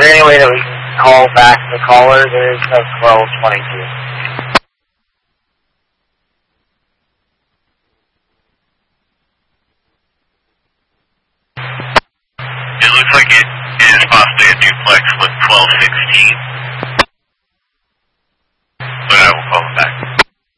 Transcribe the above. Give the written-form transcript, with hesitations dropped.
there any way that we can call back the caller? There is no 1222. It looks like it is possibly a duplex with 1216.